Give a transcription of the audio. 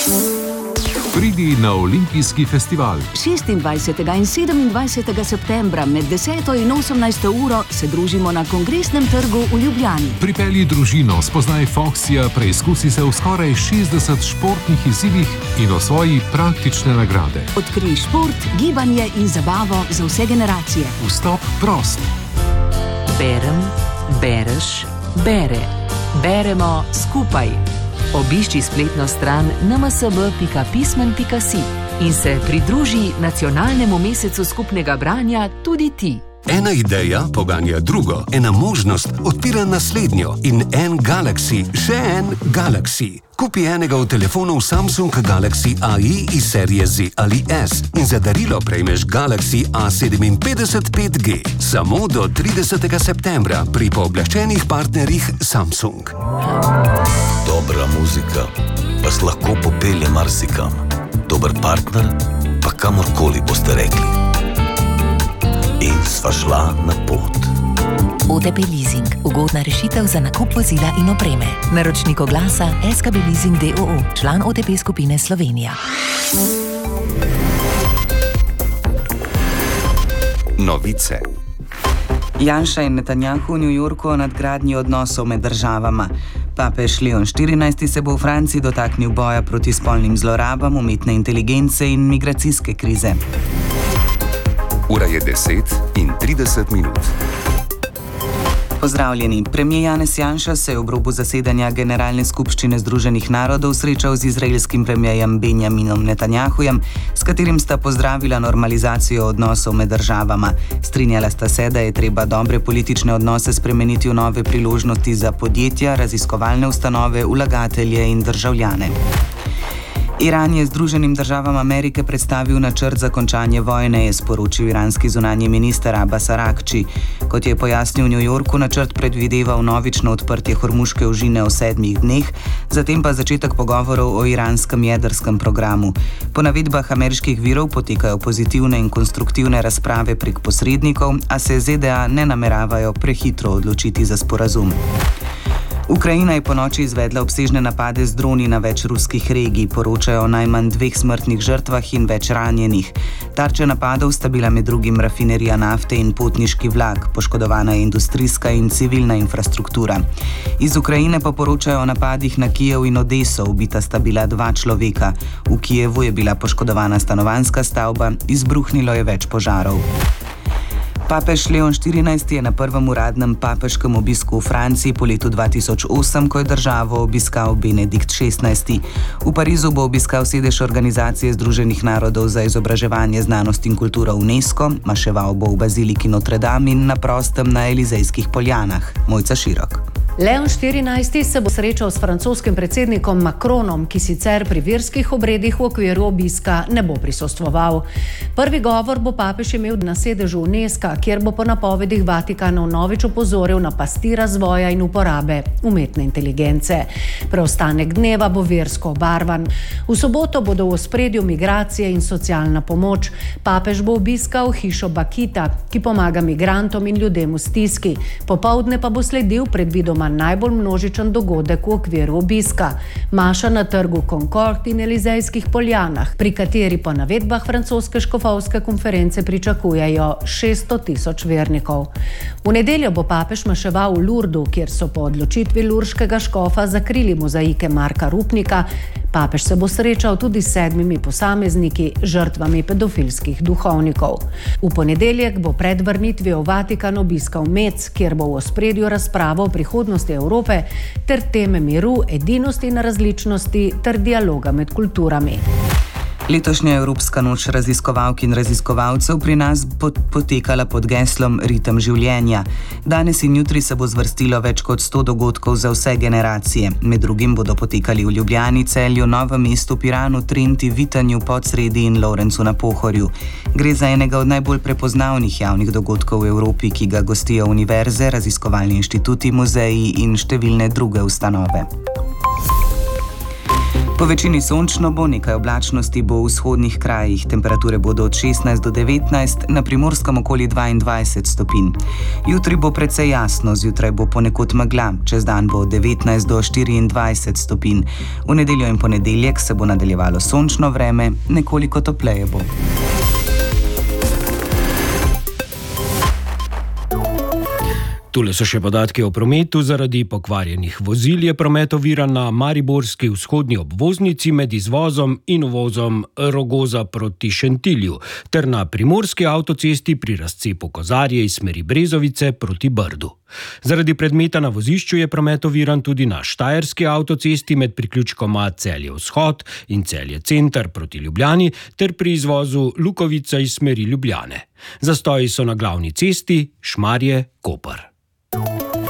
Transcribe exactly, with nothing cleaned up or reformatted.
Pridi na Olimpijski festival. šestindvajsetega in sedemindvajsetega septembra med deseto in osemnajsto uro se družimo na Kongresnem trgu v Ljubljani. Pripelji družino, spoznaj Foxija, preizkusi se v skoraj šestdeset športnih izzivih in osvoji praktične nagrade. Odkrij šport, gibanje in zabavo za vse generacije. Vstop prost. Berem, bereš, bere. Beremo skupaj. Obišči spletno stran en em s b pika pismen pika si in se pridruži nacionalnemu mesecu skupnega branja tudi ti. Ena ideja poganja drugo, ena možnost odpira naslednjo in en Galaxy, še en Galaxy. Kupi enega od telefonov Samsung Galaxy A I iz serije Z ali S in za darilo prejmeš Galaxy A sedeminpetdeset pet G. Samo do tridesetega septembra pri pooblaščenih partnerjih Samsung. Dobra muzika vas lahko popelje marsikam. Dober partner pa kamorkoli boste rekli. In sva šla na pot. O T P Leasing. Ugodna rešitev za nakup vozila in opreme. Naročnik oglasa S K B Leasing d o o. Član O T P skupine Slovenija. Novice. Janša in Netanjahu v New Yorku o nadgradnji odnosov med državama. Papež Leon štirinajsti se bo v Franciji dotaknil boja proti spolnim zlorabam, umetne inteligence in migracijske krize. Ura je deset in trideset minut. Pozdravljeni. Premier Janez Janša se je ob robu zasedanja Generalne skupščine Združenih narodov srečal z izraelskim premierjem Benjaminom Netanjahujem, s katerim sta pozdravila normalizacijo odnosov med državama. Strinjala sta se, da je treba dobre politične odnose spremeniti v nove priložnosti za podjetja, raziskovalne ustanove, vlagatelje in državljane. Iran je Združenim državam Amerike predstavil načrt za končanje vojne, je sporočil iranski zunanji minister Abbas Araghči. Kot je pojasnil v New Yorku, načrt predvideva vnovično odprtje Hormuške ožine v sedmih dneh, zatem pa začetek pogovorov o iranskem jedrskem programu. Po navedbah ameriških virov potekajo pozitivne in konstruktivne razprave prek posrednikov, a se Z D A ne nameravajo prehitro odločiti za sporazum. Ukrajina je ponoči izvedla obsežne napade z droni na več ruskih regij, poročajo o najmanj dveh smrtnih žrtvah in več ranjenih. Tarče napadov sta bila med drugim rafinerija nafte in potniški vlak, poškodovana je industrijska in civilna infrastruktura. Iz Ukrajine pa poročajo o napadih na Kijev in Odeso, ubita sta bila dva človeka. V Kijevu je bila poškodovana stanovanjska stavba, izbruhnilo je več požarov. Papež Leon štirinajsti je na prvem uradnem papežkem obisku v Franciji po letu dva tisoč osem, ko je državo obiskal Benedikt šestnajsti. V Parizu bo obiskal sedež Organizacije Združenih narodov za izobraževanje, znanost in kulturo UNESCO, maševal bo v baziliki Notre Dame in na prostem na Elizejskih poljanah. Mojca Širok. Leon štirinajsti se bo srečal s francoskim predsednikom Macronom, ki sicer pri verskih obredih v okviru obiska ne bo prisostvoval. Prvi govor bo papež imel na sedežu UNESCO, kjer bo po napovedih Vatikana vnovič opozoril na pasti razvoja in uporabe umetne inteligence. Preostanek dneva bo versko obarvan. V soboto bodo v ospredju migracije in socialna pomoč. Papež bo obiskal hišo Bakita, ki pomaga migrantom in ljudem v stiski. Popoldne pa bo sledil predvidoma najbolj množičen dogodek v okviru obiska. Maša na trgu Concord in Elizejskih poljanah, pri kateri po navedbah francoske škofovske konference pričakujejo šeststo tisoč vernikov. V nedeljo bo papež maševal v Lurdu, kjer so po odločitvi lurškega škofa zakrili mozaike Marka Rupnika. Papež se bo srečal tudi s sedmimi posamezniki, žrtvami pedofilskih duhovnikov. V ponedeljek bo pred vrnitvijo v Vatikan obiskal Metz, kjer bo v ospredju razprava o prihodnosti Evrope ter teme miru, edinosti in različnosti ter dialoga med kulturami. Letošnja Evropska noč raziskovalk in raziskovalcev pri nas bo potekala pod geslom Ritem življenja. Danes in jutri se bo zvrstilo več kot sto dogodkov za vse generacije. Med drugim bodo potekali v Ljubljani, Celju, Novem mestu, Piranu, Trenti, Vitanju, Podsredi in Lovrencu na Pohorju. Gre za enega od najbolj prepoznavnih javnih dogodkov v Evropi, ki ga gostijo univerze, raziskovalni inštituti, muzeji in številne druge ustanove. Po večini sončno bo, nekaj oblačnosti bo v vzhodnih krajih. Temperature bodo od šestnajst do devetnajst, na Primorskem okoli dvaindvajset stopinj. Jutri bo precej jasno, zjutraj bo ponekod megla, čez dan bo od devetnajst do štiriindvajset stopinj. V nedeljo in ponedeljek se bo nadaljevalo sončno vreme, nekoliko topleje bo. Tule so še podatki o prometu. Zaradi pokvarjenih vozil je promet oviran na mariborski vzhodni obvoznici med izvozom in uvozom Rogoza proti Šentilju ter na primorski avtocesti pri razcepu Kozarje iz smeri Brezovice proti Brdu. Zaradi predmeta na vozišču je promet oviran tudi na štajerski avtocesti med priključkoma Celje Vzhod in Celje Center proti Ljubljani ter pri izvozu Lukovica iz smeri Ljubljane. Zastoji so na glavni cesti Šmarje-Koper.